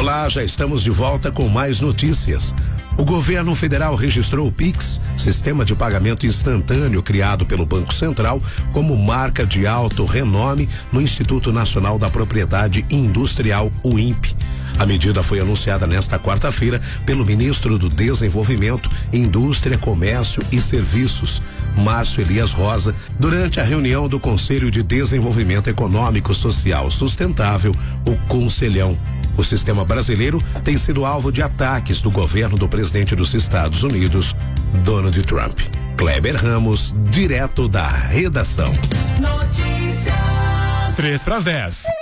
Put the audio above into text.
Olá, já estamos de volta com mais notícias. O governo federal registrou o Pix, sistema de pagamento instantâneo criado pelo Banco Central, como marca de alto renome no Instituto Nacional da Propriedade Industrial, o INPE. A medida foi anunciada nesta quarta-feira pelo ministro do Desenvolvimento, Indústria, Comércio e Serviços, Márcio Elias Rosa, durante a reunião do Conselho de Desenvolvimento Econômico Social Sustentável, o Conselhão. O sistema brasileiro tem sido alvo de ataques do governo do presidente dos Estados Unidos, Donald Trump. Kleber Ramos, direto da redação. Notícias 3 para as 10.